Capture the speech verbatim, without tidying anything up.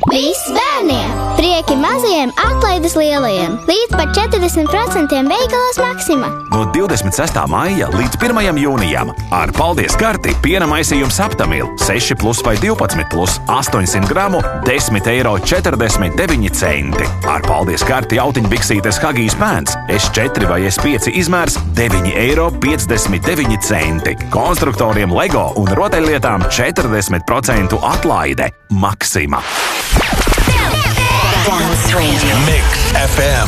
Viss bērniem! Prieki mazajiem, atlaides lielajiem! Līdz pat četrdesmit procentiem veikalos Maksima! No divdesmit sestā maija līdz pirmajam jūnijam ar paldies karti piena maisījums Aptamil seši plus vai divpadsmit plus astoņsimt gramu desmit eiro četrdesmit deviņi centi. Ar paldies karti autiņbiksītes Hagijs pēns es četri vai es pieci izmērs deviņi eiro piecdesmit deviņi centi. Konstruktoriem Lego un rotaļlietām četrdesmit procentu atlaide. Maksima. Dance Radio. Mix F M.